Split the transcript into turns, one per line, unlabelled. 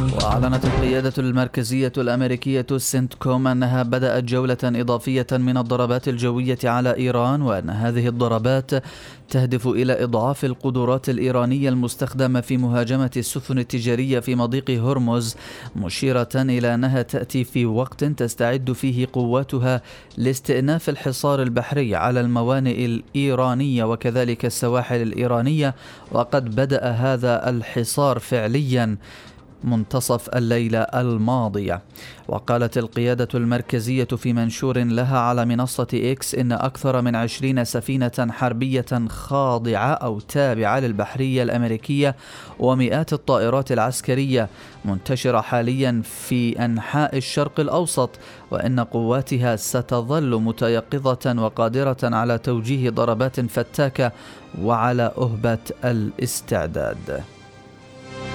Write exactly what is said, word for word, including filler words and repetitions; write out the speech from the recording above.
وأعلنت القيادة المركزية الأمريكية سنتكوم أنها بدأت جولة إضافية من الضربات الجوية على إيران، وأن هذه الضربات تهدف إلى إضعاف القدرات الإيرانية المستخدمة في مهاجمة السفن التجارية في مضيق هرمز، مشيرة إلى أنها تأتي في وقت تستعد فيه قواتها لاستئناف الحصار البحري على الموانئ الإيرانية وكذلك السواحل الإيرانية، وقد بدأ هذا الحصار فعليا منتصف الليلة الماضية. وقالت القيادة المركزية في منشور لها على منصة إكس إن أكثر من عشرين سفينة حربية خاضعة أو تابعة للبحرية الأمريكية ومئات الطائرات العسكرية منتشرة حاليا في أنحاء الشرق الأوسط، وإن قواتها ستظل متيقظة وقادرة على توجيه ضربات فتاكة وعلى أهبة الاستعداد.